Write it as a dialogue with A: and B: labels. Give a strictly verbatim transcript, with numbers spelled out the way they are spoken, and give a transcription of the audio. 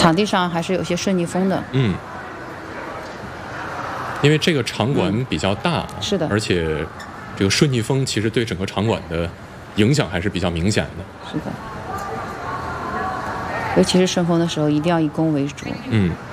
A: 场地上还是有些顺逆风的。
B: 嗯，因为这个场馆比较大，
A: 嗯、是的，
B: 而且这个顺逆风其实对整个场馆的影响还是比较明显的。
A: 是的，尤其是顺风的时候，一定要以攻为主。
B: 嗯。